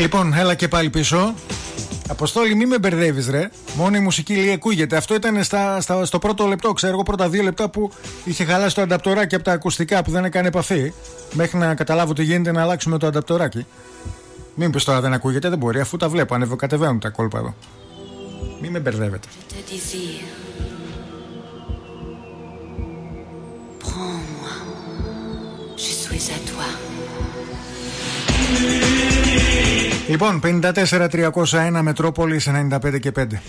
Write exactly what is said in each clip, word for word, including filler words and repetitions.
Λοιπόν, έλα και πάλι πίσω. Αποστόλη, μη με μπερδεύεις ρε. Μόνο η μουσική λέει ακούγεται. Αυτό ήταν στα, στα, στο πρώτο λεπτό, ξέρω εγώ, πρώτα δύο λεπτά που είχε χαλάσει το ανταπτοράκι από τα ακουστικά που δεν έκανε επαφή. Μέχρι να καταλάβω τι γίνεται να αλλάξουμε το ανταπτοράκι. Μην πεις τώρα δεν ακούγεται, δεν μπορεί, αφού τα βλέπω, ανεβοκατεβαίνουν τα κόλπα εδώ. Μη με μπερδεύετε. Λοιπόν, πενήντα τέσσερα τριακόσια ένα Μετρόπολης ενενήντα πέντε και πέντε.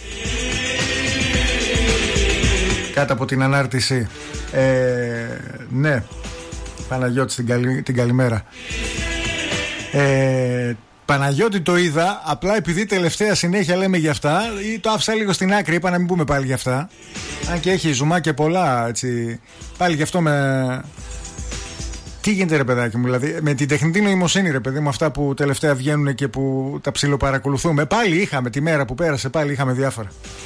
Κάτω από την ανάρτηση. ε, Ναι, Παναγιώτη, την, καλη, την καλημέρα. ε, Παναγιώτη, το είδα. Απλά επειδή τελευταία συνέχεια λέμε για αυτά, ή το άφησα λίγο στην άκρη. Είπα να μην πούμε πάλι για αυτά. Αν και έχει ζουμάκια πολλά, έτσι. Πάλι γι' αυτό με... Τι γίνεται ρε παιδάκι μου, δηλαδή με την τεχνητή νοημοσύνη ρε παιδί μου, αυτά που τελευταία βγαίνουν και που τα ψιλοπαρακολουθούμε. Πάλι είχαμε τη μέρα που πέρασε, πάλι είχαμε διάφορα.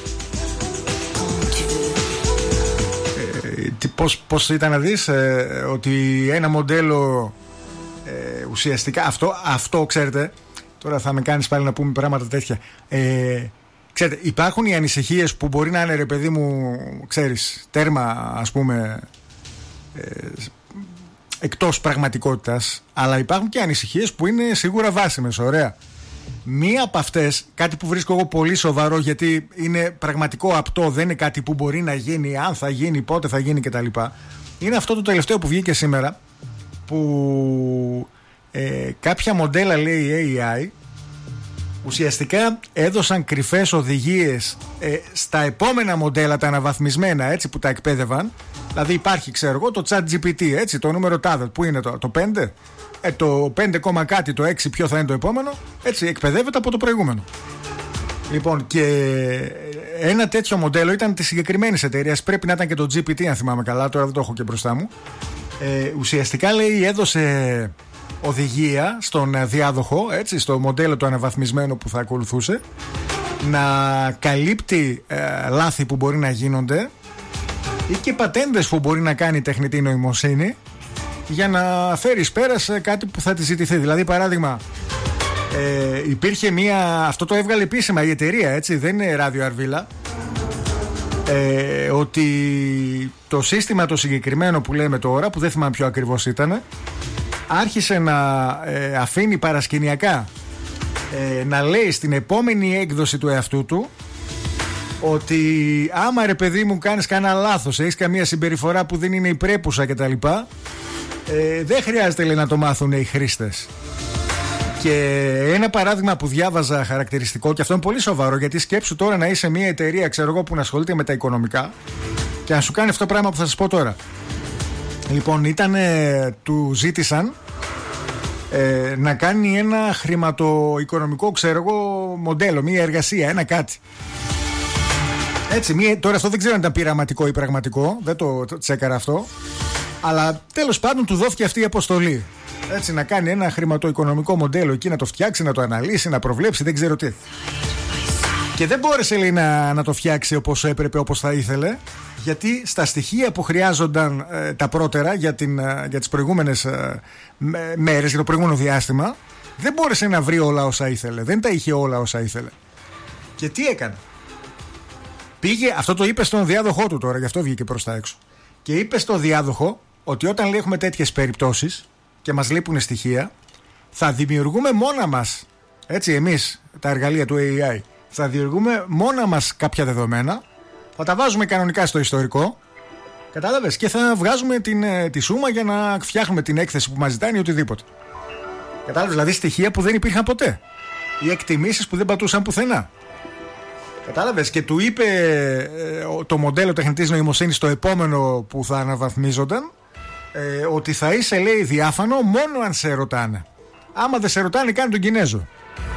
Ε, πώς, πώς ήταν να δεις ε, ότι ένα μοντέλο ε, ουσιαστικά αυτό, αυτό ξέρετε, τώρα θα με κάνεις πάλι να πούμε πράγματα τέτοια. Ε, ξέρετε, υπάρχουν οι ανησυχίες που μπορεί να είναι ρε παιδί μου, ξέρεις, τέρμα ας πούμε ε, εκτός πραγματικότητας, αλλά υπάρχουν και ανησυχίες που είναι σίγουρα βάσιμες, ωραία. Μία από αυτές, κάτι που βρίσκω εγώ πολύ σοβαρό, γιατί είναι πραγματικό απτό, δεν είναι κάτι που μπορεί να γίνει, αν θα γίνει, πότε θα γίνει κτλ. Είναι αυτό το τελευταίο που βγήκε σήμερα, που ε, κάποια μοντέλα λέει έι άι ουσιαστικά έδωσαν κρυφές οδηγίες ε, στα επόμενα μοντέλα, τα αναβαθμισμένα, έτσι, που τα εκπαίδευαν. Δηλαδή υπάρχει, ξέρω εγώ, το ChatGPT, έτσι, το νούμερο τάδε, που είναι το, το πέντε, ε, το πέντε, κάτι, το έξι, ποιο θα είναι το επόμενο, έτσι, εκπαιδεύεται από το προηγούμενο. Λοιπόν, και ένα τέτοιο μοντέλο ήταν τη συγκεκριμένη εταιρεία, πρέπει να ήταν και το τζι πι τι, αν θυμάμαι καλά, τώρα δεν το έχω και μπροστά μου. Ε, ουσιαστικά λέει, έδωσε οδηγία στον διάδοχο, έτσι, στο μοντέλο το αναβαθμισμένο που θα ακολουθούσε, να καλύπτει ε, λάθη που μπορεί να γίνονται ή και πατέντες που μπορεί να κάνει η τεχνητή νοημοσύνη για να φέρει πέρα σε κάτι που θα τη ζητηθεί. Δηλαδή, παράδειγμα, ε, υπήρχε μία, αυτό το έβγαλε επίσημα η εταιρεία, έτσι, δεν είναι ράδιο αρβίλα, ε, ότι το σύστημα το συγκεκριμένο που λέμε τώρα, που δεν θυμάμαι ποιο ακριβώς ήταν, άρχισε να ε, αφήνει παρασκηνιακά ε, να λέει στην επόμενη έκδοση του εαυτού του ότι άμα ρε παιδί μου κάνεις κανένα λάθος, έχεις καμία συμπεριφορά που δεν είναι υπρέπουσα κτλ, ε, δεν χρειάζεται, λέει, να το μάθουν οι χρήστες. Και ένα παράδειγμα που διάβαζα χαρακτηριστικό, και αυτό είναι πολύ σοβαρό, γιατί σκέψου τώρα να είσαι μια εταιρεία, ξέρω εγώ, που να ασχολείται με τα οικονομικά και να σου κάνει αυτό το πράγμα που θα σας πω τώρα. Λοιπόν, ήταν, ε, του ζήτησαν ε, να κάνει ένα χρηματοοικονομικό, ξέρω εγώ, μοντέλο, μια εργασία, ένα κάτι. Έτσι, μία, τώρα αυτό δεν ξέρω αν ήταν πειραματικό ή πραγματικό, δεν το τσέκαρα αυτό, αλλά τέλος πάντων του δόθηκε αυτή η αποστολή. Έτσι, να κάνει ένα χρηματοοικονομικό μοντέλο εκεί, να το φτιάξει, να το αναλύσει, να προβλέψει, δεν ξέρω τι. Και δεν μπόρεσε, λέει, να, να το φτιάξει όπως έπρεπε, όπως θα ήθελε, γιατί στα στοιχεία που χρειάζονταν ε, τα πρώτερα για, την, ε, για τις προηγούμενες ε, μέρες, για το προηγούμενο διάστημα, δεν μπόρεσε να βρει όλα όσα ήθελε. Δεν τα είχε όλα όσα ήθελε. Και τι έκανε? Πήγε, αυτό το είπε στον διάδοχό του τώρα, γι' αυτό βγήκε προς τα έξω. Και είπε στο διάδοχο ότι όταν, λέει, έχουμε τέτοιες περιπτώσεις και μας λείπουν στοιχεία, θα δημιουργούμε μόνα μας, έτσι, εμείς τα εργαλεία του έι άι, θα δημιουργούμε μόνα μας κάποια δεδομένα, θα τα βάζουμε κανονικά στο ιστορικό, κατάλαβες, και θα βγάζουμε την, τη σούμα για να φτιάχνουμε την έκθεση που μας ζητάνε ή οτιδήποτε. Κατάλαβες, δηλαδή στοιχεία που δεν υπήρχαν ποτέ, ή εκτιμήσεις που δεν πατούσαν πουθενά. Κατάλαβες, και του είπε ε, το μοντέλο τεχνητής νοημοσύνης το επόμενο που θα αναβαθμίζονταν, ε, ότι θα είσαι, λέει, διάφανο μόνο αν σε ρωτάνε. Άμα δεν σε ρωτάνε, κάνει τον Κινέζο.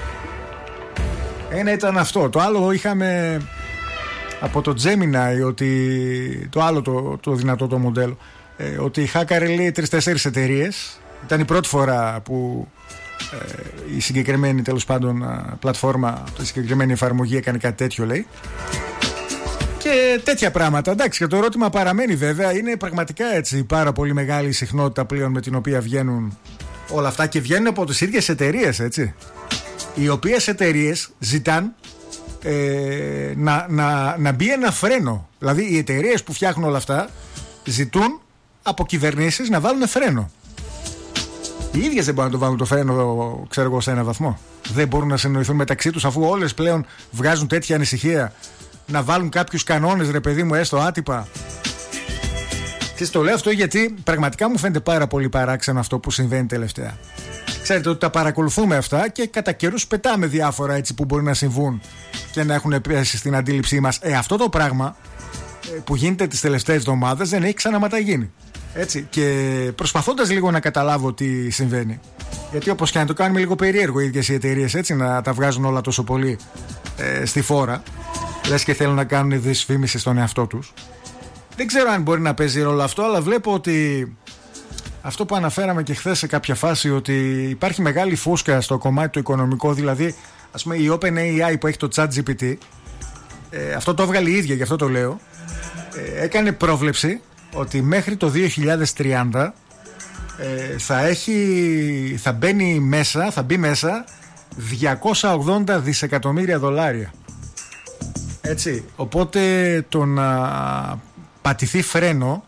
Ένα ήταν αυτό. Το άλλο είχαμε από το Gemini, ότι το άλλο το, το δυνατό το μοντέλο, ε, ότι χάκαρε, λέει, τρεις-τέσσερις εταιρείες. Ήταν η πρώτη φορά που ε, η συγκεκριμένη, τέλος πάντων, πλατφόρμα, η συγκεκριμένη εφαρμογή έκανε κάτι τέτοιο, λέει. Και τέτοια πράγματα. Εντάξει, και το ερώτημα παραμένει, βέβαια, είναι πραγματικά έτσι πάρα πολύ μεγάλη η συχνότητα πλέον με την οποία βγαίνουν όλα αυτά, και βγαίνουν από τις ίδιες εταιρείες, έτσι. οι οποίες εταιρείες ζητάν ε, να, να, να μπει ένα φρένο. Δηλαδή οι εταιρείες που φτιάχνουν όλα αυτά ζητούν από κυβερνήσεις να βάλουν φρένο. Οι ίδιες δεν μπορούν να το βάλουν το φρένο, ξέρω εγώ, σε ένα βαθμό. Δεν μπορούν να συνοηθούν μεταξύ τους, αφού όλες πλέον βγάζουν τέτοια ανησυχία, να βάλουν κάποιους κανόνες, ρε παιδί μου, έστω άτυπα. Και το λέω αυτό γιατί πραγματικά μου φαίνεται πάρα πολύ παράξενο αυτό που συμβαίνει τελευταία. Ξέρετε ότι τα παρακολουθούμε αυτά και κατά καιρούς πετάμε διάφορα έτσι που μπορεί να συμβούν και να έχουν πέσει στην αντίληψή μας. Ε, αυτό το πράγμα που γίνεται τις τελευταίες εβδομάδες δεν έχει ξαναματαγίνει. Έτσι, και προσπαθώντας λίγο να καταλάβω τι συμβαίνει, γιατί όπως και αν το κάνουμε λίγο περίεργο οι ίδιες οι εταιρείες, έτσι, να τα βγάζουν όλα τόσο πολύ ε, στη φόρα, λες και θέλουν να κάνουν δυσφήμιση στον εαυτό τους. Δεν ξέρω αν μπορεί να παίζει ρόλο αυτό, αλλά βλέπω ότι αυτό που αναφέραμε και χθες σε κάποια φάση, ότι υπάρχει μεγάλη φούσκα στο κομμάτι το οικονομικό. Δηλαδή, ας πούμε, η OpenAI που έχει το ChatGPT, ε, αυτό το έβγαλε η ίδια, γι' αυτό το λέω, ε, έκανε πρόβλεψη ότι μέχρι το δύο χιλιάδες τριάντα ε, θα έχει, θα μπαίνει μέσα, θα μπει μέσα διακόσια ογδόντα δισεκατομμύρια δολάρια. Έτσι, οπότε το να πατηθεί φρένο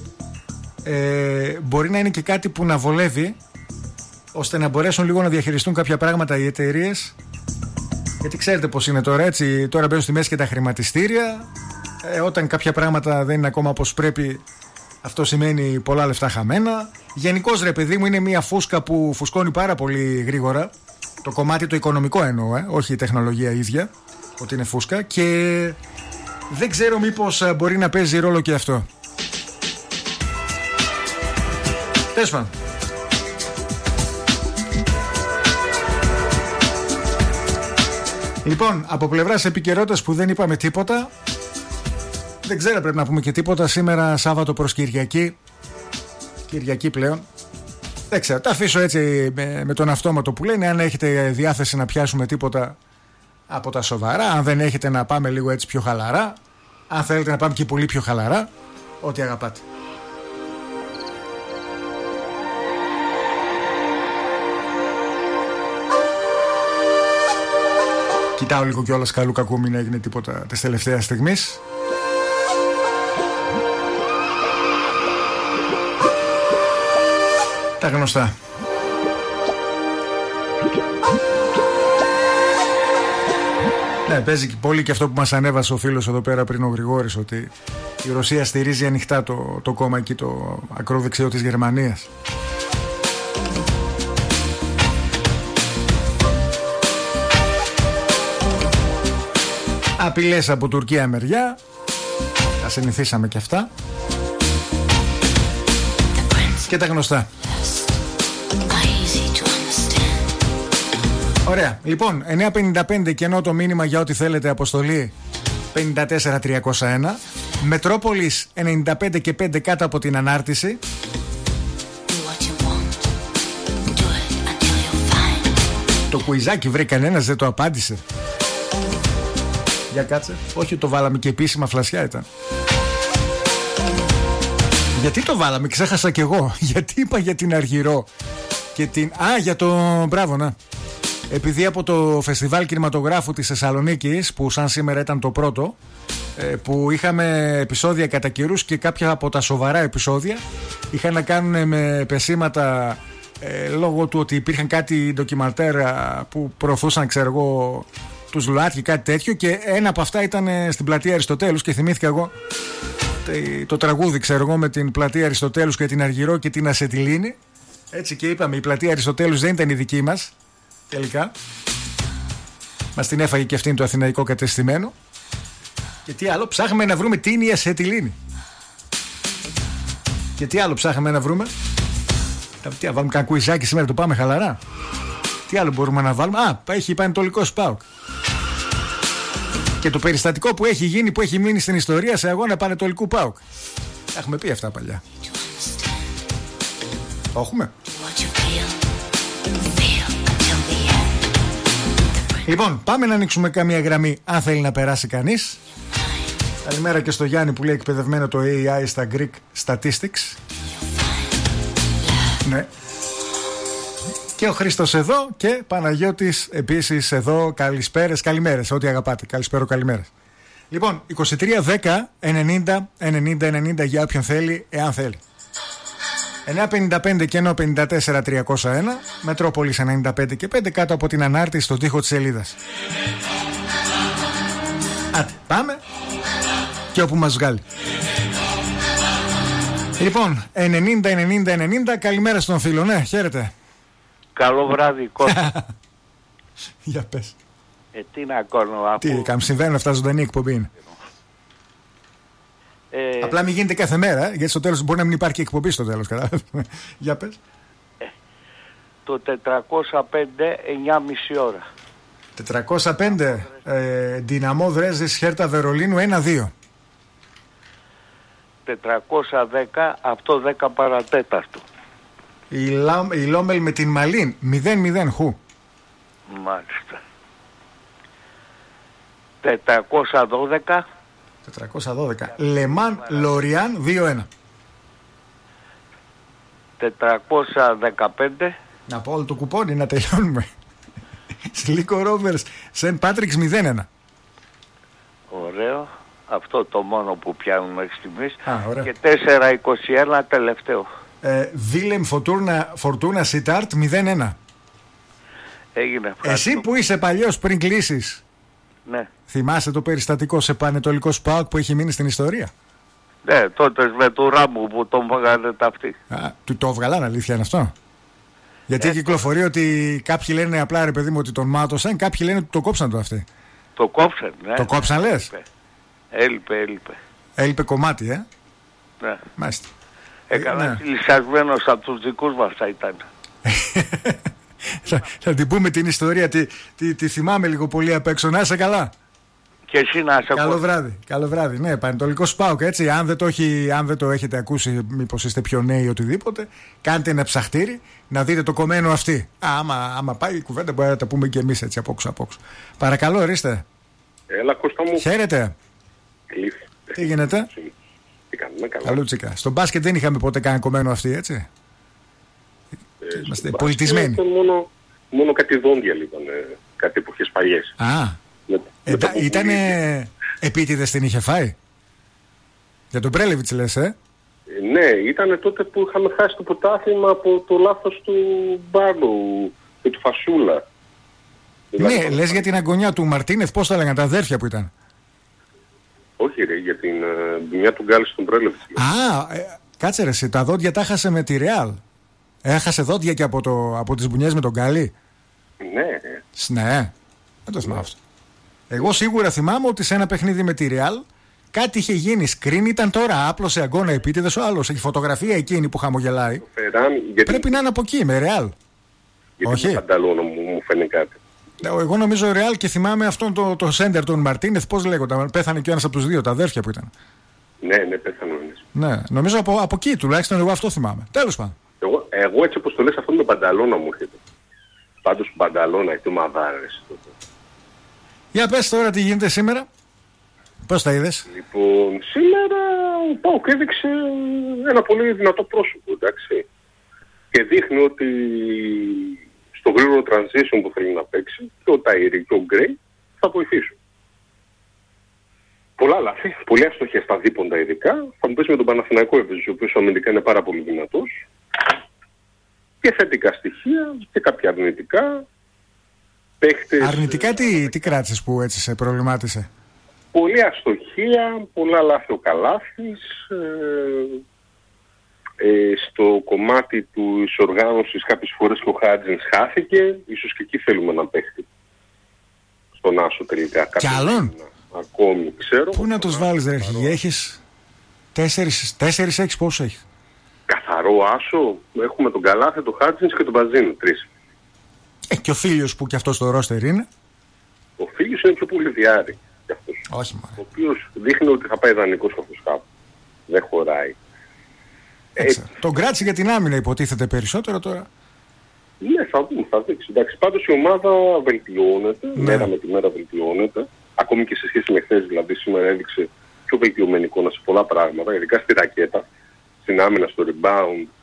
ε, μπορεί να είναι και κάτι που να βολεύει, ώστε να μπορέσουν λίγο να διαχειριστούν κάποια πράγματα οι εταιρείες. Γιατί ξέρετε πως είναι τώρα, έτσι, τώρα μπαίνουν στη μέση και τα χρηματιστήρια. Ε, όταν κάποια πράγματα δεν είναι ακόμα όπως πρέπει, αυτό σημαίνει πολλά λεφτά χαμένα. Γενικώς, ρε παιδί μου, είναι μια φούσκα που φουσκώνει πάρα πολύ γρήγορα. Το κομμάτι το οικονομικό εννοώ, ε, όχι η τεχνολογία ίδια, ότι είναι φούσκα. Και δεν ξέρω μήπως μπορεί να παίζει ρόλο και αυτό. Τέλος πάντων. Λοιπόν, από πλευράς επικαιρότητας που δεν είπαμε τίποτα, δεν ξέρω, πρέπει να πούμε και τίποτα. Σήμερα Σάββατο προς Κυριακή, Κυριακή πλέον. Δεν ξέρω, τα αφήσω έτσι με, με τον αυτόματο που λένε. Αν έχετε διάθεση να πιάσουμε τίποτα από τα σοβαρά, αν δεν έχετε να πάμε λίγο έτσι πιο χαλαρά, αν θέλετε να πάμε και πολύ πιο χαλαρά, ό,τι αγαπάτε. Κοιτάω λίγο κιόλας καλού κακού μην έγινε τίποτα της τελευταίας στιγμής. Τα γνωστά. Ναι, παίζει και πολύ και αυτό που μας ανέβασε ο φίλος εδώ πέρα πριν ο Γρηγόρης, ότι η Ρωσία στηρίζει ανοιχτά το, το κόμμα εκεί, το ακροδεξιό της Γερμανίας. Απειλές από Τουρκία μεριά, τα συνηθίσαμε και αυτά. Και τα γνωστά. Ωραία, λοιπόν, εννιά πενήντα πέντε κενό το μήνυμα για ό,τι θέλετε, αποστολή πενήντα τέσσερα τριακόσια ένα. Μετρόπολης ενενήντα πέντε και πέντε κάτω από την ανάρτηση. Το κουιζάκι βρει κανένας, δεν το απάντησε. Για κάτσε. Όχι, το βάλαμε και επίσημα, φλασιά ήταν. Γιατί το βάλαμε, ξέχασα κι εγώ. Γιατί είπα για την Αργυρό και την... Α, για το... Μπράβο, να. Επειδή από το Φεστιβάλ Κινηματογράφου της Θεσσαλονίκης, που σαν σήμερα ήταν το πρώτο, που είχαμε επεισόδια κατά καιρούς και κάποια από τα σοβαρά επεισόδια είχαν να κάνουν με πεσήματα ε, λόγω του ότι υπήρχαν κάτι ντοκιμαντέρ που προωθούσαν, ξέρω εγώ, τους ΛΟΑΤΚΙ, κάτι τέτοιο, και ένα από αυτά ήταν στην πλατεία Αριστοτέλους και θυμήθηκα εγώ το τραγούδι, ξέρω εγώ, με την πλατεία Αριστοτέλους και την Αργυρό και την Ασετιλίνη. Έτσι, και είπαμε, η πλατεία Αριστοτέλους δεν ήταν η δική μας. Τελικά μας την έφαγε και αυτήν το αθηναϊκό κατεστημένο. Και τι άλλο ψάχναμε να βρούμε, τι είναι η Ασετιλίνη. Και τι άλλο ψάχναμε να βρούμε. Τι να βάλουμε, κανένα κουιζάκι σήμερα, το πάμε χαλαρά. Τι άλλο μπορούμε να βάλουμε. Α, έχει Πανετολικός ΠΑΟΚ. Και το περιστατικό που έχει γίνει, που έχει μείνει στην ιστορία σε αγώνα Πανετολικού ΠΑΟΚ. Έχουμε πει αυτά παλιά. Έχουμε. Λοιπόν, πάμε να ανοίξουμε καμία γραμμή, αν θέλει να περάσει κανείς. Καλημέρα και στο Γιάννη που λέει εκπαιδευμένο το έι άι στα Greek Statistics. Ναι. Και ο Χρήστος εδώ και Παναγιώτης επίσης εδώ. Καλησπέρες, καλημέρες, ό,τι αγαπάτε. Καλησπέρο, καλημέρες. Λοιπόν, είκοσι τρία δέκα ενενήντα ενενήντα ενενήντα για όποιον θέλει, εάν θέλει. εννιά πενήντα πέντε και ενώ πενήντα τέσσερα τριακόσια ένα, Μετρόπολης ενενήντα πέντε και πέντε, κάτω από την ανάρτηση στον τοίχο της σελίδας. Άτε, πάμε και όπου μας βγάλει. Λοιπόν, ενενήντα ενενήντα ενενήντα, καλημέρα στον φίλο, ναι, χαίρετε. Καλό βράδυ, Κώστα. Για πες. Ε, τι να κάνω, αφού... Τι, καμ συμβαίνουν αυτά, ζωντανή εκπομπή είναι. Ε... Απλά μην γίνεται κάθε μέρα, ε, γιατί στο τέλος μπορεί να μην υπάρχει εκπομπή στο τέλος. Για πες. Ε, το τετρακόσια πέντε, εννιά και μισή ώρα. τετρακόσια πέντε, ε, Δυναμό Δρέσδης Χέρτα Βερολίνου ένα δύο. τετρακόσια δέκα, αυτό δέκα παρατέταρτο. Η, Λα, η Λόμελ με την Μαλίν μηδέν μηδέν χου. Μάλιστα. τετρακόσια δώδεκα. τετρακόσια δώδεκα. Λεμάν Λοριάν δύο ένα. τετρακόσια δεκαπέντε. Να πω όλο το κουπόνι να τελειώνουμε. Σλίκο Ρόβερς Σεν Πάτριξ μηδέν ένα. Ωραίο. Αυτό το μόνο που πιάνουν μέχρι στιγμής. Α, και τέσσερα είκοσι ένα τελευταίο. Βίλεμ Φορτούνα, Φορτούνα Σιτάρτ μηδέν ένα. Έγινε. Εσύ που είσαι παλιός πριν κλείσεις, ναι. Θυμάσαι το περιστατικό σε Πανετολικό ΣΠΑΟΚ που έχει μείνει στην ιστορία? Ναι, τότε με του Ράμπου που τον βγάλε ταυτί. Α, του το βγαλάνε, αλήθεια είναι αυτό? Γιατί ε, κυκλοφορεί ότι κάποιοι λένε απλά ρε παιδί μου ότι τον μάτωσαν, κάποιοι λένε ότι το κόψαν το αυτοί. Το κόψαν, ναι. Το κόψαν, λες? Έλειπε, έλειπε. Έλειπε κομμάτι, ε. Ναι. Μάλιστα. Έκανα ναι. λυσασμένος από τους δικούς μας θα ήταν. θα, θα την πούμε την ιστορία, τη, τη, τη θυμάμαι λίγο πολύ απ' έξω. Να είσαι καλά. Και εσύ να είσαι. Καλό βράδυ, καλό βράδυ. Ναι, Πανετολικό ΣΠΑΟΚ, έτσι. Αν δεν, το έχει, αν δεν το έχετε ακούσει, μήπως είστε πιο νέοι ή οτιδήποτε, κάντε ένα ψαχτήρι να δείτε το κομμένο αυτή. Άμα, άμα πάει η κουβέντα, μπορεί να τα πούμε και εμείς έτσι από όξω από όξω. Παρακαλώ, ορίστε. Έλα, Κώστα μου. Χαίρετε. Κλειφ. Τι γίνεται? Τι κάνουμε, καλά. Καλούτσικα. Στο μπάσκετ δεν είχαμε ποτέ καν κομμένο αυτή, έτσι. Ε, Είμαστε πολιτισμένοι. Μόνο, μόνο κάτι δόντια λοιπόν, κάτι εποχές παλιές. Α, ε, ήταν επίτηδες την είχε φάει? Για τον Πρέλεβιτς λες, ε? ε ναι, ήταν τότε που είχαμε χάσει το πρωτάθλημα από το λάθος του Μπάρλου και του Φασούλα. Ναι, δηλαδή, λες για την αγωνιά του Μαρτίνεθ, πώς τα λέγανε, τα αδέρφια που ήταν? Όχι ρε, για την δουλειά uh, του Γκάλη στον Πρέλεβιτς. Α, ε, κάτσε ρε εσύ, τα δόντια τα έχασε με τη Ρεάλ. Έχασε δόντια και από, το, από τις μπουνιές με τον Γκάλη. Ναι. Ναι, δεν το θυμάμαι αυτό. Εγώ σίγουρα θυμάμαι ότι σε ένα παιχνίδι με τη Ρεάλ κάτι είχε γίνει. Σκριν ήταν τώρα, άπλωσε αγκώνα επίτηδες ο άλλος. Έχει φωτογραφία εκείνη που χαμογελάει. Φεράν, γιατί... Πρέπει να είναι από εκεί, με Ρεάλ. Γιατί όχι. Πανταλόνο μου, μου φαίνεται κάτι. Εγώ νομίζω Ρεάλ και θυμάμαι αυτόν το, το σέντερ τον Μαρτίνεθ, πώς λέγονταν. Πέθανε και ένας από τους δύο, τα αδέρφια που ήταν. Ναι, ναι, πέθανε. Ναι, νομίζω από, από εκεί τουλάχιστον εγώ αυτό θυμάμαι. Τέλος πάντων. Εγώ, εγώ έτσι όπως το λες, αυτό με πανταλώνα μου έρχεται. Πάντως πανταλώνα, έχει το μαδάρες. Για πες τώρα τι γίνεται σήμερα. Πώς τα είδες? Λοιπόν, σήμερα ο ΠΑΟΚ έδειξε ένα πολύ δυνατό πρόσωπο, εντάξει. Και δείχνει ότι στο γρήγορο transition που θέλει να παίξει και ο Ταϊρή και ο Γκρέι θα βοηθήσουν. Πολλά λάθη, πολύ αστοχές στα δίποντα ειδικά. Θα μου πεις με τον Παναθηναϊκό έπαιζε, ο οποίος αμυντικά είναι πάρα πολύ δυνατός. Και θετικά στοιχεία και κάποια αρνητικά. Παίχτες... Αρνητικά τι, τι κράτησες που έτσι σε προβλημάτισε? Πολύ αστοχία, πολλά λάθη ο Καλάθης. Ε, ε, στο κομμάτι του οργάνωσης κάποιες φορές και ο Χάτζινς χάθηκε. Ίσως και εκεί θέλουμε να παίχτη. Στον Άσο τελικά. Κι άλλον? Ακόμη ξέρω. Πού να τους βάλεις ρε αρχηγέ, έχεις τέσσερις, τέσσερις έχεις, πόσο έχεις? Καθαρό Άσο, έχουμε τον Καλάθη, τον Χάτζινς και τον Μπαζίνο, τρεις. Ε, και ο Φίλιος που κι αυτός στο ρόστερ είναι. Ο Φίλιος είναι πιο πολύ διάρρη κι αυτός. Όχι μάλλον. Ο οποίος δείχνει ότι θα πάει δανεικός αυτός κάπου. Δεν χωράει. Ε, τον κράτησε για την άμυνα υποτίθεται περισσότερο τώρα. Ναι, θα δούμε, θα δείξει. Εντάξει, πάντως η ομάδα βελτιώνεται, ναι. Μέρα με τη μέρα βελτιώνεται. Ακόμη και σε σχέση με χθες, δηλαδή σήμερα έδειξε πιο βελτιωμένη εικόνα σε πολλά πράγματα, ειδικά στη ρακέτα, στην άμυνα, στο rebound,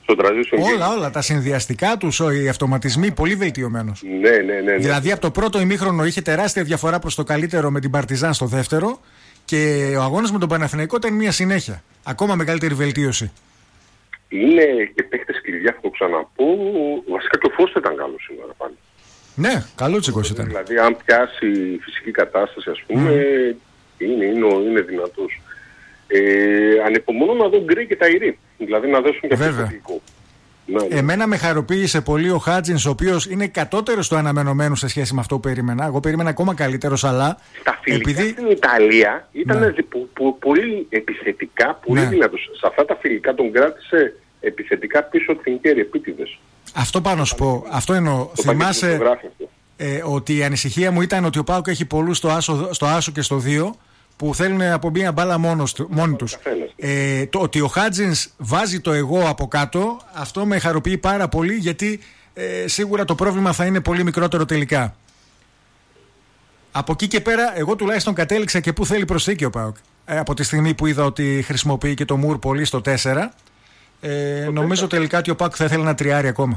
Στο transition game. Όλα, όλα. Τα συνδυαστικά τους, οι αυτοματισμοί, πολύ βελτιωμένος. Ναι, ναι, ναι, ναι. Δηλαδή από το πρώτο ημίχρονο είχε τεράστια διαφορά προς το καλύτερο με την Παρτιζάν στο δεύτερο και ο αγώνας με τον Παναθηναϊκό ήταν μια συνέχεια. Ακόμα μεγαλύτερη βελτίωση. Είναι και παίχτες κλειδιά, θα το ξαναπώ. Βασικά και ο Φώστα ήταν καλό σήμερα πάλι. Ναι, καλούτσικος ήταν. Δηλαδή, αν πιάσει η φυσική κατάσταση, ας πούμε, mm. είναι, είναι, είναι δυνατός. Ε, ανυπομονώ να δω Γκρι και Ταϊρή. Δηλαδή να δώσουν και αυτό το τελικό. Εμένα με χαροποίησε πολύ ο Χάτζινς, ο οποίος είναι κατώτερος του αναμενωμένου σε σχέση με αυτό που περίμενα. Εγώ περίμενα ακόμα καλύτερος, αλλά. Τα φιλικά επειδή... στην Ιταλία ήταν ναι. πο, πο, πολύ επιθετικά, πολύ ναι. δυνατός. Σε αυτά τα φιλικά τον κράτησε επιθετικά πίσω την κέρια, επίτηδες. Αυτό πάνω σου πω. Αυτό εννοώ. Θυμάσαι ε, ότι η ανησυχία μου ήταν ότι ο ΠΑΟΚ έχει πολλούς στο άσο, στο άσο και στο δύο που θέλουν από μία μπάλα μόνος, μόνοι τους. Ε, το ότι ο Χάτζινς βάζει το εγώ από κάτω, αυτό με χαροποιεί πάρα πολύ, γιατί ε, σίγουρα το πρόβλημα θα είναι πολύ μικρότερο τελικά. Από εκεί και πέρα, εγώ τουλάχιστον κατέληξα και πού θέλει προσθήκη ο ΠΑΟΚ. Ε, από τη στιγμή που είδα ότι χρησιμοποιεί και το Μουρ πολύ στο τέσσερα, ε, νομίζω τελικά ότι ο ΠΑΟΚ θα ήθελε ένα τριάρι ακόμα.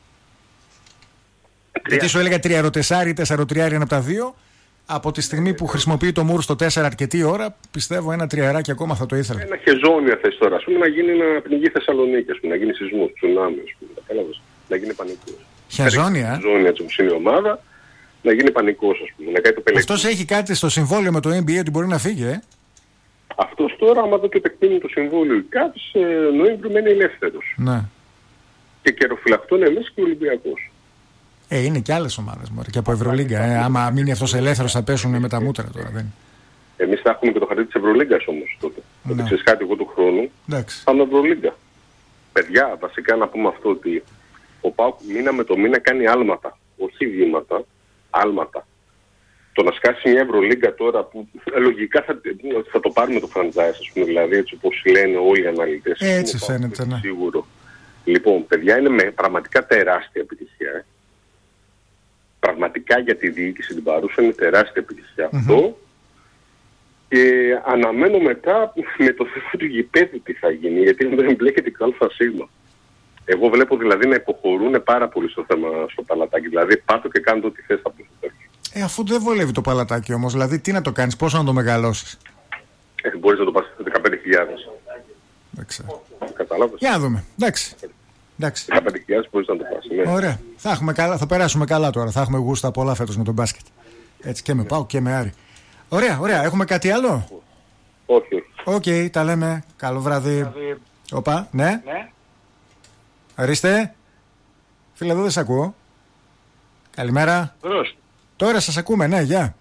Γιατί σου έλεγα τριαροτεσάρι, τεσσαροτριάρι ένα από τα δύο. Από τη στιγμή που χρησιμοποιεί το Μουρ στο τέσσερα αρκετή ώρα, πιστεύω ένα τριαράκι ακόμα θα το ήθελα. Ένα χεζόνια θες τώρα, ας πούμε, να γίνει ένα πνιγεί Θεσσαλονίκη, ας πούμε, να γίνει σεισμός, τσουνάμι, ας πούμε, κατάλαβες, να γίνει πανικός. Χεζόνια, ε. Χεζόνια, έτσι όπως είναι η ομάδα, να γίνει πανικός, ας πούμε, να κάνει το πελεκκίνη. Αυτός έχει κάτι στο συμβόλαιο με το N B A ότι μπορεί να φύγει, ε. Αυτός τώρα, άμα το και επεκτείνει το συμβόλαιο, κάτι σε Νοέμβριο μένει ελεύθερος. Ναι. Και καιροφυλακτών εμείς και ο Ολυμπιακός. Ε, είναι και άλλες ομάδες μωρέ, και από Ευρωλίγκα. Ε, άμα μείνει αυτός ελεύθερος θα πέσουν με τα μούτρα τώρα. Δεν. Εμείς θα έχουμε και το χαρτί της Ευρωλίγκας όμως τότε. Ναι. Ότι ξέρεις κάτι, εγώ του χρόνου εντάξει. θα είμαι Ευρωλίγκα. Παιδιά, βασικά να πούμε αυτό ότι ο ΠΑΟΚ μήνα με το μήνα κάνει άλματα. Όχι βήματα, άλματα. Το να σκάσει μια Ευρωλίγκα τώρα που λογικά θα, θα το πάρουμε το franchise, ας πούμε, δηλαδή έτσι όπως λένε όλοι οι αναλυτές. Έτσι φαίνεται, ναι. Σίγουρο. Λοιπόν, παιδιά, είναι με πραγματικά τεράστια επιτυχία. Ε. Πραγματικά για τη διοίκηση την παρούσα είναι τεράστια επιτυχία mm-hmm. αυτό. Και αναμένω μετά με το θέμα του γηπέδου τι θα γίνει, γιατί δεν εμπλέκεται και το ΑΣ. Εγώ βλέπω δηλαδή να υποχωρούν πάρα πολύ στο θέμα στο παλατάκι. Δηλαδή πάτω και κάνω ό,τι θες από το Ε, αφού δεν βολεύει το παλατάκι όμως, δηλαδή τι να το κάνεις, πόσο να το μεγαλώσεις. Ε, μπορείς να το πας δεκαπέντε χιλιάδες. Δεν ξέρω. Κατάλαβες. Για να δούμε. Εντάξει. Εντάξει. δεκαπέντε χιλιάδες μπορείς να το πας. Ναι. Ωραία. Θα, έχουμε καλά, θα περάσουμε καλά τώρα. Θα έχουμε γούστα πολλά φέτος με τον μπάσκετ. Έτσι και με ΠΑΟΚ και με Άρη. Ωραία, ωραία. Έχουμε κάτι άλλο? Όχι, όχι. Οκ, okay, τα λέμε. Καλό βράδυ. Οπα, ναι. ναι. Ορίστε. Φίλε, εδώ δεν σε ακούω. Καλημέρα. Μπρος. Τώρα σας ακούμε, ναι, γεια.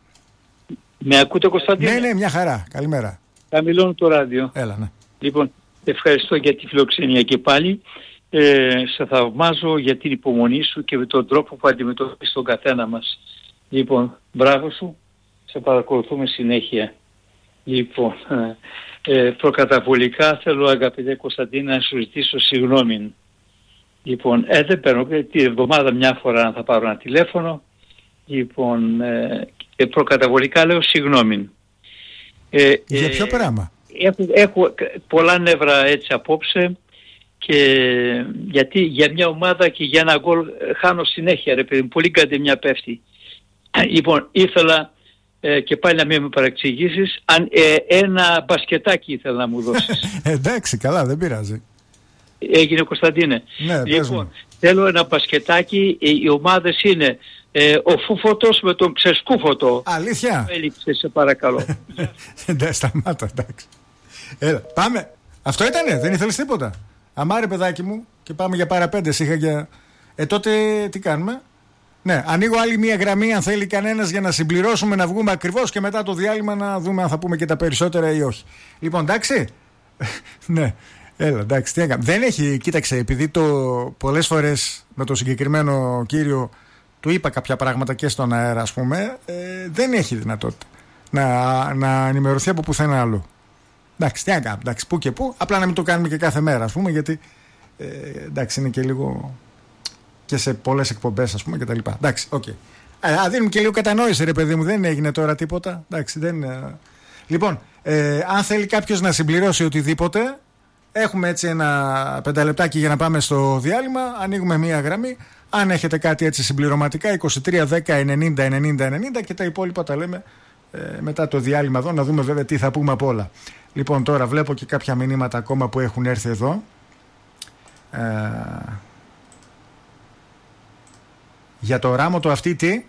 Με ακούτε, Κωνσταντίνε? Ναι, ναι, μια χαρά. Καλημέρα. Χαμηλώνω το ράδιο. Έλα, ναι. Λοιπόν, ευχαριστώ για τη φιλοξενία και πάλι. Ε, σε θαυμάζω για την υπομονή σου και με τον τρόπο που αντιμετωπίζεις τον καθένα μας. Λοιπόν, μπράβο σου. Σε παρακολουθούμε συνέχεια. Λοιπόν, ε, προκαταβολικά θέλω, αγαπητέ Κωνσταντίνα, να σου ζητήσω συγγνώμη. Λοιπόν, ε, δεν παίρνω τη εβδομάδα μια φορά θα πάρω ένα τηλέφωνο. Λοιπόν, ε, προκαταβολικά λέω συγγνώμη. Ε, Για ποιο ε, πράγμα? Έχω, έχω πολλά νεύρα έτσι απόψε και γιατί για μια ομάδα και για ένα γκολ χάνω συνέχεια, ρε παιδί, πολύ κάτι μια πέφτει. Λοιπόν, ήθελα ε, και πάλι να μην με παραξηγήσεις, αν, ε, ένα μπασκετάκι ήθελα να μου δώσεις. Εντάξει, καλά, δεν πειράζει. Έγινε, Κωνσταντίνε? Ναι, λοιπόν, θέλω ένα μπασκετάκι, οι, οι ομάδες είναι ε, ο Φούφωτος με τον Ξεσκούφωτο. Αλήθεια? Έλειψε, σε παρακαλώ. Δεν σταμάτα, εντάξει. Έλα, πάμε. Αυτό ήτανε, δεν ήθελες τίποτα? Αμάρε, παιδάκι μου, και πάμε για παραπέντε. Είχα για... Ε, τότε τι κάνουμε? Ναι, ανοίγω άλλη μία γραμμή αν θέλει κανένας για να συμπληρώσουμε, να βγούμε ακριβώς και μετά το διάλειμμα να δούμε αν θα πούμε και τα περισσότερα ή όχι. Λοιπόν, εντάξει. Ναι, έλα, εντάξει, τι έκανα. Δεν έχει, κοίταξε, επειδή το πολλές φορές με το συγκεκριμένο κύριο του είπα κάποια πράγματα και στον αέρα, ας πούμε, ε, δεν έχει δυνατότητα να, να ενημερωθεί από πουθενά άλλο. Εντάξει, τι έκανα, εντάξει, που και που, απλά να μην το κάνουμε και κάθε μέρα, ας πούμε, γιατί ε, εντάξει, είναι και λίγο και σε πολλές εκπομπές, ας πούμε, και τα λοιπά. Εντάξει, οκ. Okay. Α, δίνουμε και λίγο κατανόηση, ρε παιδί μου, δεν έγινε τώρα τίποτα. Εντάξει, δεν... Ε... Λοιπόν, ε, αν θέλει κάποιος να συμπληρώσει οτιδήποτε, Έχουμε έτσι ένα πενταλεπτάκι για να πάμε στο διάλειμμα. Ανοίγουμε μία γραμμή. Αν έχετε κάτι έτσι συμπληρωματικά, είκοσι τρία δέκα ενενήντα ενενήντα ενενήντα, και τα υπόλοιπα τα λέμε ε, μετά το διάλειμμα εδώ, να δούμε βέβαια τι θα πούμε από όλα. Λοιπόν, τώρα βλέπω και κάποια μηνύματα ακόμα που έχουν έρθει εδώ. Ε, για το ράμο το αυτή τι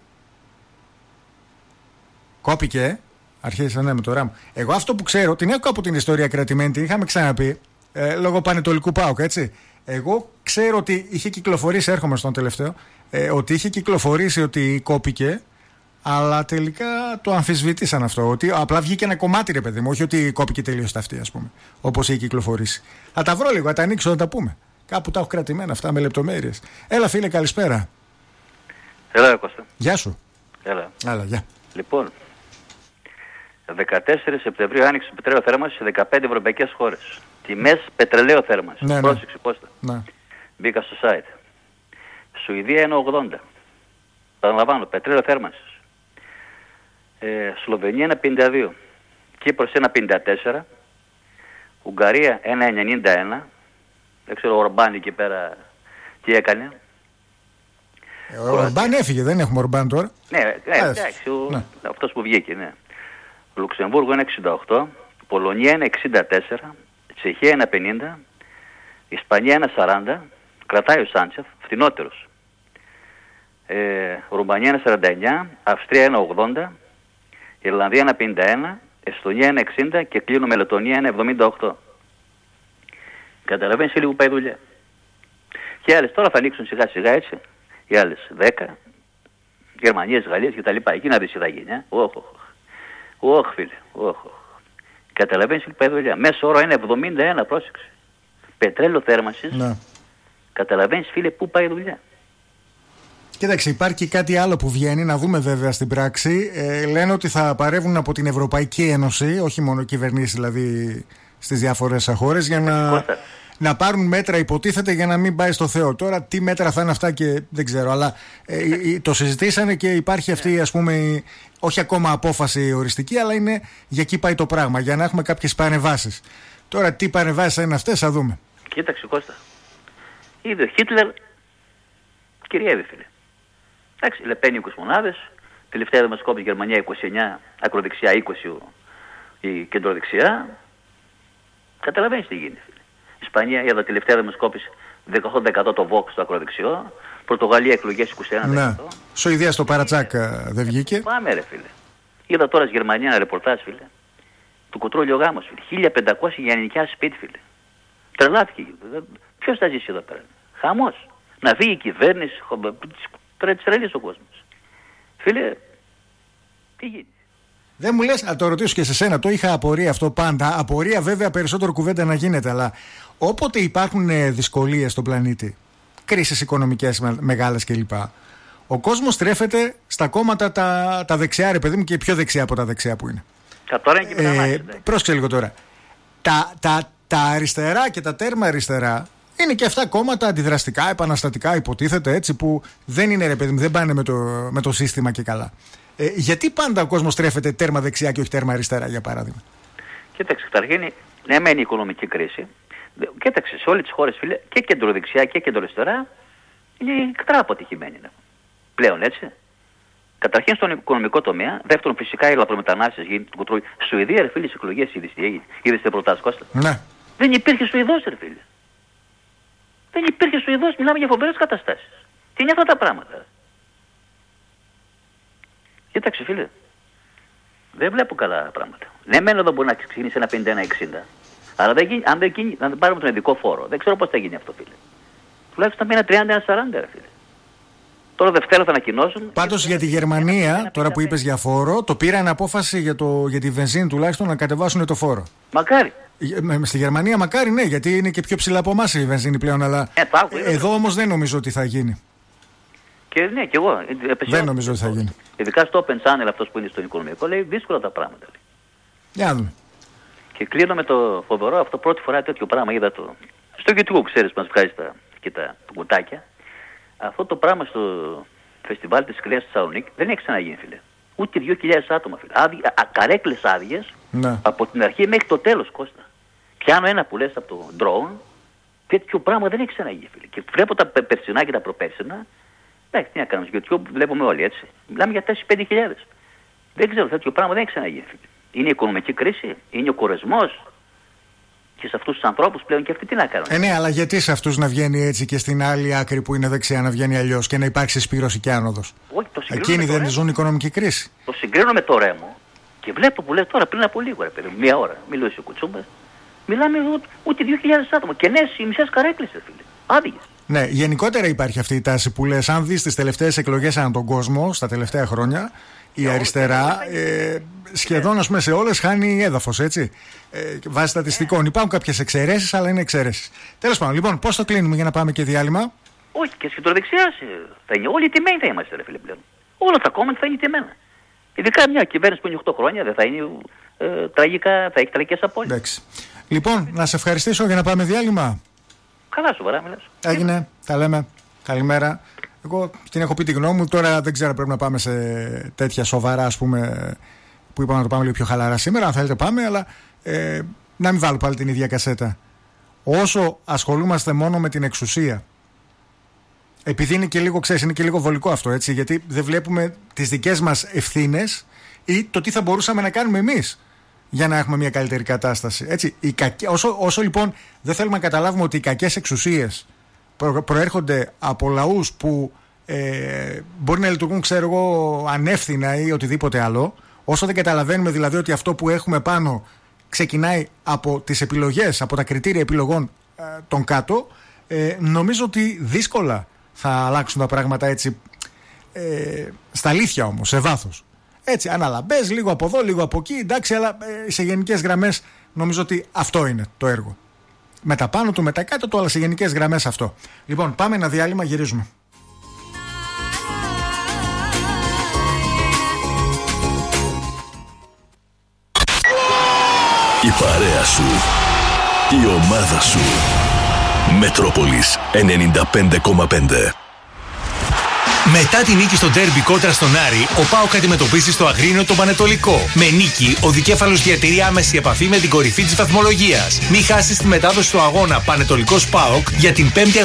κόπηκε. Αρχίζει ναι, με το ράμο. Εγώ αυτό που ξέρω, την έχω από την ιστορία κρατημένη, την είχαμε ξαναπεί, ε, λόγω Πανετολικού ΠΑΟΚ, έτσι. Εγώ ξέρω ότι είχε κυκλοφορήσει, έρχομαι στον τελευταίο, ε, ότι είχε κυκλοφορήσει ότι κόπηκε, αλλά τελικά το αμφισβήτησαν αυτό. Ότι απλά βγήκε ένα κομμάτι, ρε παιδί μου, όχι ότι κόπηκε τελείως τα αυτή, ας πούμε, όπως είχε κυκλοφορήσει. Θα τα βρω λίγο, θα τα ανοίξω, θα τα πούμε. Κάπου τα έχω κρατημένα αυτά με λεπτομέρειες. Έλα, φίλε, καλησπέρα. Έλα, Κώστα. Γεια σου. Έλα. Έλα, γεια. Λοιπόν, δεκατέσσερις Σεπτεμβρίου άνοιξε πετρέλαιο θέρμανση σε δεκαπέντε ευρωπαϊκές χώρες. Τιμές πετρελαίου θέρμανση. Ναι, Πρόσεξε, Κώστα. Ναι. Μπήκα στο site. Σουηδία ένα ογδόντα. Παραλαμβάνω, πετρέλαιο θέρμανσης. Ε, Σλοβενία ένα πενήντα δύο. Κύπρος ένα πενήντα τέσσερα. Ουγγαρία ένα ενενήντα ένα. Δεν ξέρω ο Ορμπάν εκεί πέρα τι έκανε. Ε, ο Ορμπάν έφυγε, δεν έχουμε Ορμπάν τώρα. Ναι, ναι, εντάξει, ο... ναι. αυτός που βγήκε, ναι. Λουξεμβούργο ένα εξήντα οκτώ. Πολωνία ένα εξήντα τέσσερα. Τσεχία ένα πενήντα. Ισπανία ένα σαράντα. Κρατάει ο Σάντσεφ, φθηνότερος. Ε, Ρουμανία ένα σαράντα εννιά. Αυστρία ένα ογδόντα. Ιρλανδία ένα πενήντα ένα. Εστονία ένα εξήντα. Και κλείνω με Λετωνία ένα εβδομήντα οκτώ. Καταλαβαίνεις λίγο που πάει δουλειά. Και οι άλλες τώρα θα ανοίξουν σιγά σιγά, έτσι. Οι άλλες δέκα. Γερμανίες, Γαλλίες και τα λοιπά. Εκεί να δεις τι θα γίνει. Ε. Όχ, όχ. Όχ, φίλε. Όχ, όχ. Καταλαβαίνεις λίγο που πάει δουλειά. Μέσο όρο είναι εβδομήντα ένα, πρόσεξε. Πετρέλαιο θέρμανσης. Ναι. Καταλαβαίνεις, φίλε, πού πάει η δουλειά. Κοίταξε, υπάρχει κάτι άλλο που βγαίνει, να δούμε βέβαια στην πράξη. Ε, λένε ότι θα παρεύουν από την Ευρωπαϊκή Ένωση, όχι μόνο κυβερνήσεις δηλαδή στις διάφορες χώρες, για να, να πάρουν μέτρα, υποτίθεται, για να μην πάει στο Θεό. Τώρα τι μέτρα θα είναι αυτά και δεν ξέρω, αλλά ε, το συζητήσανε και υπάρχει αυτή, ας πούμε, όχι ακόμα απόφαση οριστική, αλλά είναι για εκεί πάει το πράγμα, για να έχουμε κάποιες παρεμβάσεις. Τώρα τι παρεμβάσεις είναι αυτές, θα δούμε. Κοίταξε, Κώστα. Είδε ο Χίτλερ κυριεύει, φίλε. Εντάξει, Λεπέν είκοσι μονάδες, τελευταία δημοσκόπηση Γερμανία είκοσι εννιά, ακροδεξιά είκοσι η κεντροδεξιά. Καταλαβαίνεις τι γίνεται, φίλε. Ισπανία, είδα τελευταία δημοσκόπηση δεκαοκτώ τοις εκατό το Vox στο ακροδεξιό. Πορτογαλία εκλογές είκοσι ένα τοις εκατό. Ναι. Σουηδία στο παρατσάκ δεν βγήκε. Πάμε, ρε, φίλε. Είδα τώρα στη Γερμανία ένα ρεπορτάζ, φίλε. Του κοτρόλιο γάμος, φίλε. χίλια πεντακόσια για νοικιάσει σπίτι, φίλε. Τρελάθηκε. Ποιος θα ζήσει εδώ πέρα. Χαμός. Να φύγει η κυβέρνηση. Πρέπει τρελής ο κόσμος. Φίλε, τι γίνεται. Δεν μου λες, να το ρωτήσω και σε σένα, το είχα απορία αυτό πάντα. Απορία βέβαια περισσότερο κουβέντα να γίνεται, αλλά όποτε υπάρχουν δυσκολίες στον πλανήτη, κρίσεις οικονομικές μεγάλες κλπ., ο κόσμος στρέφεται στα κόμματα τα, τα δεξιά, ρε παιδί μου, και πιο δεξιά από τα δεξιά που είναι. Τώρα είναι και ε, πρόσεξε λίγο τώρα. Τα, τα, τα αριστερά και τα τέρμα αριστερά είναι και αυτά κόμματα αντιδραστικά, επαναστατικά, υποτίθεται, έτσι, που δεν είναι, ρε παιδί μου, δεν πάνε με το, με το σύστημα και καλά. Ε, γιατί πάντα ο κόσμος στρέφεται τέρμα δεξιά και όχι τέρμα αριστερά, για παράδειγμα. Κοίταξε, καταρχήν, ναι, μένει η οικονομική κρίση. Κοίταξε, σε όλες τις χώρες, φίλε, και κεντροδεξιά και κεντροαριστερά είναι εκτρά αποτυχημένοι. Πλέον, έτσι. Καταρχήν στον οικονομικό τομέα, δεύτερον φυσικά οι λαθρομετανάστες γίνεται το κοντρόλ. Σουηδία, ρε φίλε, στις εκλογές είδες τι έγινε. Είδες τι προτάσεις, Κώστα. Ναι. Δεν υπήρχε Σουηδός, ρε φίλε. Δεν υπήρχε Σουηδός, μιλάμε για φοβερές καταστάσεις. Τι είναι αυτά τα πράγματα. Κοίταξε, φίλε. Δεν βλέπω καλά πράγματα. Ναι, μένω εδώ μπορεί να ξεκινήσει ένα πενήντα ένα εξήντα. Αλλά δεν γίνει, αν δεν γίνει, να πάρουμε τον ειδικό φόρο. Δεν ξέρω πώς θα γίνει αυτό, φίλε. Τουλάχιστον ένα τριάντα ένα σαράντα, ρε φίλε. Τώρα Δευτέρα θα ανακοινώσουν. Πάντως για τη Γερμανία, τώρα που είπες για φόρο, το πήραν απόφαση για, το, για τη βενζίνη τουλάχιστον να κατεβάσουν το φόρο. Μακάρι. Στη Γερμανία μακάρι, ναι, γιατί είναι και πιο ψηλά από εμάς η βενζίνη πλέον. Αλλά ε, άκου, εδώ όμως δεν νομίζω ότι θα γίνει. Και ναι, και εγώ. Δεν νομίζω ότι θα γίνει. Ειδικά στο Open Channel, αυτός που είναι στο οικονομικό, λέει δύσκολα τα πράγματα. Λέει. Για να δούμε. Και κλείνω με το φοβερό αυτό, πρώτη φορά τέτοιο πράγμα είδα το. Στο YouTube, ξέρεις, μας βγάζει τα, και τα κουτάκια. Αυτό το πράγμα στο φεστιβάλ της Κλέας στη Θεσσαλονίκη δεν έχει ξαναγίνει, φίλε. Ούτε δύο χιλιάδες άτομα, φίλε. Άδει, α, καρέκλες άδειες, ναι, από την αρχή μέχρι το τέλος, Κώστα. πιάνω ένα που λες από το drone, τέτοιο πράγμα δεν έχει ξαναγεί, φίλε. Και βλέπω τα περσινά και τα προπέρσινα. Εντάξει, τι να κάνουμε στο YouTube, βλέπουμε όλοι έτσι. Μιλάμε για τέσσερις πέντε χιλιάδες. Δεν ξέρω, τέτοιο πράγμα δεν έχει ξαναγεί, φίλε. Είναι η οικονομική κρίση, είναι ο κορεσμός. Και σε αυτούς τους ανθρώπους πλέον και αυτοί τι να κάνουν. Ε, ναι, αλλά γιατί σε αυτούς να βγαίνει έτσι και στην άλλη άκρη που είναι δεξιά να βγαίνει αλλιώς και να υπάρξει συσπήρωση και άνοδος? Όχι, το Εκείνοι δεν ρέμο. ζουν οικονομική κρίση. Το συγκρίνω με το ρέμο και βλέπω που λέει τώρα πριν από λίγο, ρε παιδί, μία ώρα, μιλούσε ο Κουτσούμπας. Μιλάμε ούτε, ούτε δύο χιλιάδες άτομα και νέες οι μισές καρέκλες, φίλε. Άδειες. Ναι, γενικότερα υπάρχει αυτή η τάση που λες. Αν δεις τις τελευταίες εκλογές ανά τον κόσμο στα τελευταία χρόνια, η αριστερά ε, σχεδόν ας πούμε, σε όλες χάνει έδαφος, έτσι. Ε, βάσει στατιστικών. Υπάρχουν κάποιες εξαιρέσεις, αλλά είναι εξαιρέσεις. Τέλος πάντων, λοιπόν, πώς το κλείνουμε για να πάμε και διάλειμμα? Όχι, και σχετροδεξιά θα είναι. Όλοι οι τιμένοι θα είμαστε, ρε φίλε, πλέον. Όλα τα κόμματα θα είναι τιμένα. Ειδικά μια κυβέρνηση που είναι οκτώ χρόνια δεν θα είναι ε, τραγικά, θα έχει τραγικές απώλειες. Εντάξει. Λοιπόν, να σε ευχαριστήσω για να πάμε διάλειμμα. Καλά, σοβαρά μιλάς. Έγινε, τα λέμε. Καλημέρα. Εγώ την έχω πει τη γνώμη μου. Τώρα δεν ξέρω, πρέπει να πάμε σε τέτοια σοβαρά, ας πούμε, που είπαμε να το πάμε λίγο πιο χαλαρά σήμερα. Αν θέλετε, πάμε, αλλά ε, να μην βάλω πάλι την ίδια κασέτα. Όσο ασχολούμαστε μόνο με την εξουσία, επειδή είναι και λίγο, ξέρεις, είναι και λίγο βολικό αυτό, έτσι, γιατί δεν βλέπουμε τις δικές μας ευθύνες ή το τι θα μπορούσαμε να κάνουμε εμείς για να έχουμε μια καλύτερη κατάσταση. Έτσι, οι κακές, όσο, όσο λοιπόν δεν θέλουμε να καταλάβουμε ότι οι κακές εξουσίες προ, προέρχονται από λαούς που ε, μπορεί να λειτουργούν, ξέρω εγώ, ανεύθυνα ή οτιδήποτε άλλο, όσο δεν καταλαβαίνουμε δηλαδή ότι αυτό που έχουμε πάνω ξεκινάει από τις επιλογές, από τα κριτήρια επιλογών ε, των κάτω, ε, νομίζω ότι δύσκολα θα αλλάξουν τα πράγματα έτσι, ε, στα αλήθεια όμως, σε βάθος. Έτσι, αναλαμπές, λίγο από εδώ, λίγο από εκεί, εντάξει, αλλά ε, σε γενικές γραμμές νομίζω ότι αυτό είναι το έργο. Με τα πάνω του, με τα κάτω του, αλλά σε γενικές γραμμές αυτό. Λοιπόν, πάμε ένα διάλειμμα, γυρίζουμε. Η παρέα σου, η ομάδα σου. Μετρόπολης ενενήντα πέντε κόμμα πέντε. Μετά τη νίκη στο ντέρμπι κόντρα στον Άρη, ο ΠΑΟΚ αντιμετωπίζει στο Αγρίνιο τον Πανετολικό. Με νίκη, ο δικέφαλος διατηρεί άμεση επαφή με την κορυφή της βαθμολογίας. Μην χάσεις τη μετάδοση του αγώνα Πανετολικός ΠΑΟΚ για την πέμπτη